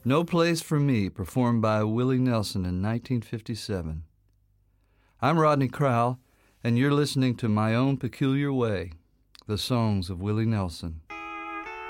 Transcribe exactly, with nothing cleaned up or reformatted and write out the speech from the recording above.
No Place for Me, performed by Willie Nelson in nineteen fifty-seven. I'm Rodney Crowell, and you're listening to My Own Peculiar Way, the songs of Willie Nelson.